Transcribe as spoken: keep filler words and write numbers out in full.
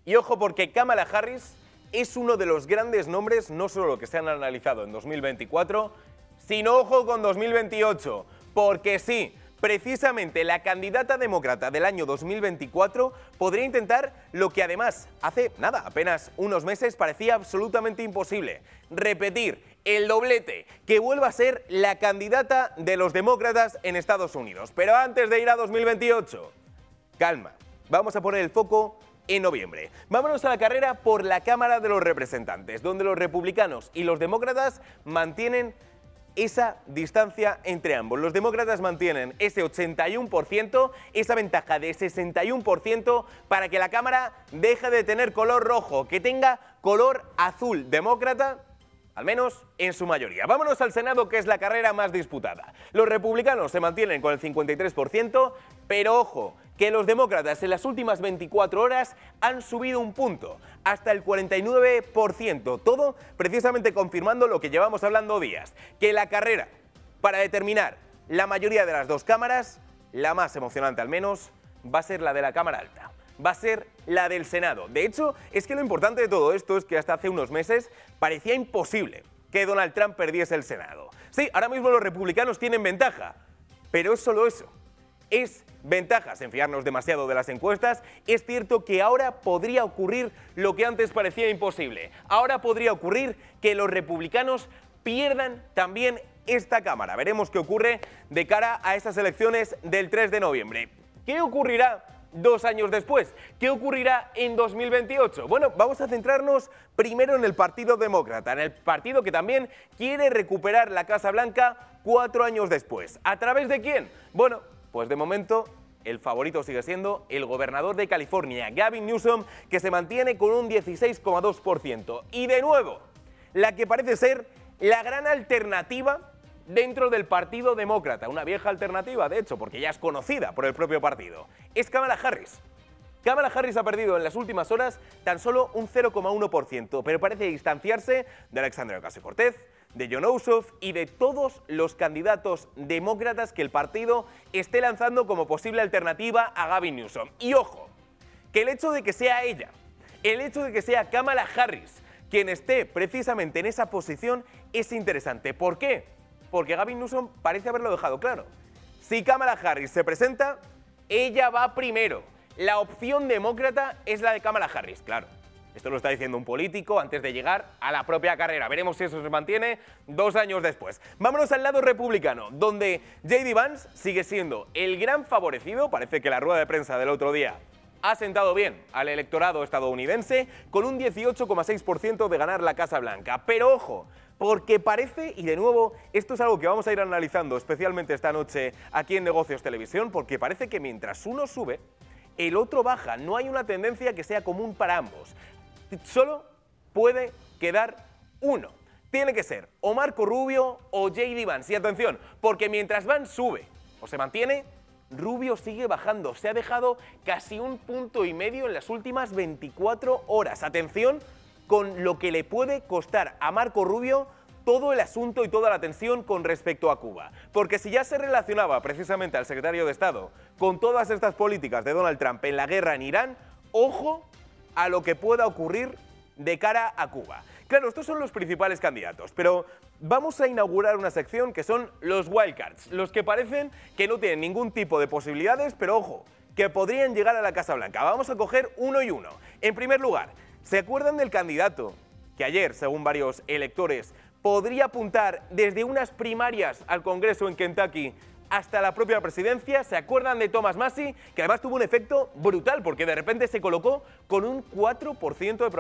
Y ojo, porque Kamala Harris es uno de los grandes nombres, no solo que se han analizado en dos mil veinticuatro, sino ojo con dos mil veintiocho, porque sí, precisamente la candidata demócrata del año dos mil veinticuatro podría intentar lo que además hace nada, apenas unos meses parecía absolutamente imposible: repetir el doblete, que vuelva a ser la candidata de los demócratas en Estados Unidos. Pero antes de ir a dos mil veintiocho, calma, vamos a poner el foco en noviembre. Vámonos a la carrera por la Cámara de los Representantes, donde los republicanos y los demócratas mantienen esa distancia entre ambos. Los demócratas mantienen ese ochenta y uno por ciento, esa ventaja de sesenta y uno por ciento para que la Cámara deje de tener color rojo, que tenga color azul demócrata, al menos en su mayoría. Vámonos al Senado, que es la carrera más disputada. Los republicanos se mantienen con el cincuenta y tres por ciento, pero ojo, que los demócratas en las últimas veinticuatro horas han subido un punto, hasta el cuarenta y nueve por ciento. Todo precisamente confirmando lo que llevamos hablando días, que la carrera para determinar la mayoría de las dos cámaras, la más emocionante al menos, va a ser la de la Cámara Alta. Va a ser la del Senado. De hecho, es que lo importante de todo esto es que hasta hace unos meses parecía imposible que Donald Trump perdiese el Senado. Sí, ahora mismo los republicanos tienen ventaja, pero es solo eso. Es ventajas en fiarnos demasiado de las encuestas. Es cierto que ahora podría ocurrir lo que antes parecía imposible. Ahora podría ocurrir que los republicanos pierdan también esta Cámara. Veremos qué ocurre de cara a esas elecciones del tres de noviembre. ¿Qué ocurrirá dos años después? ¿Qué ocurrirá en dos mil veintiocho? Bueno, vamos a centrarnos primero en el Partido Demócrata, en el partido que también quiere recuperar la Casa Blanca cuatro años después. ¿A través de quién? Bueno, pues de momento el favorito sigue siendo el gobernador de California, Gavin Newsom, que se mantiene con un dieciséis coma dos por ciento. Y de nuevo, la que parece ser la gran alternativa dentro del Partido Demócrata, una vieja alternativa, de hecho, porque ya es conocida por el propio partido, es Kamala Harris. Kamala Harris ha perdido en las últimas horas tan solo un cero coma uno por ciento, pero parece distanciarse de Alexandria Ocasio-Cortez, de Jon Ossoff y de todos los candidatos demócratas que el partido esté lanzando como posible alternativa a Gavin Newsom. Y ojo, que el hecho de que sea ella, el hecho de que sea Kamala Harris quien esté precisamente en esa posición es interesante. ¿Por qué? Porque Gavin Newsom parece haberlo dejado claro. Si Kamala Harris se presenta, ella va primero. La opción demócrata es la de Kamala Harris, claro. Esto lo está diciendo un político antes de llegar a la propia carrera. Veremos si eso se mantiene dos años después. Vámonos al lado republicano, donde J D Vance sigue siendo el gran favorecido. Parece que la rueda de prensa del otro día ha sentado bien al electorado estadounidense, con un dieciocho coma seis por ciento de ganar la Casa Blanca. Pero ojo, porque parece, y de nuevo, esto es algo que vamos a ir analizando especialmente esta noche aquí en Negocios Televisión, porque parece que mientras uno sube, el otro baja. No hay una tendencia que sea común para ambos. Solo puede quedar uno. Tiene que ser o Marco Rubio o J D Vance. Y atención, porque mientras Vance sube o se mantiene, Rubio sigue bajando. Se ha dejado casi un punto y medio en las últimas veinticuatro horas. Atención con lo que le puede costar a Marco Rubio todo el asunto y toda la tensión con respecto a Cuba. Porque si ya se relacionaba precisamente al secretario de Estado con todas estas políticas de Donald Trump en la guerra en Irán, ojo a lo que pueda ocurrir de cara a Cuba. Claro, estos son los principales candidatos, pero vamos a inaugurar una sección que son los wildcards, los que parecen que no tienen ningún tipo de posibilidades, pero ojo, que podrían llegar a la Casa Blanca. Vamos a coger uno y uno. En primer lugar, ¿se acuerdan del candidato que ayer, según varios electores, podría apuntar desde unas primarias al Congreso en Kentucky hasta la propia presidencia? ¿Se acuerdan de Thomas Massie? Que además tuvo un efecto brutal porque de repente se colocó con un cuatro por ciento de